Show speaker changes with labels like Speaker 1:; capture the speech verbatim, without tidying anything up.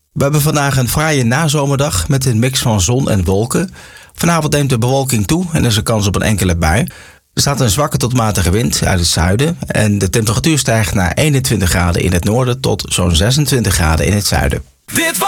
Speaker 1: We hebben vandaag een fraaie nazomerdag met een mix van zon en wolken. Vanavond neemt de bewolking toe en er is een kans op een enkele bui. Er staat een zwakke tot matige wind uit het zuiden en de temperatuur stijgt naar eenentwintig graden in het noorden tot zo'n zesentwintig graden in het zuiden.
Speaker 2: Dit was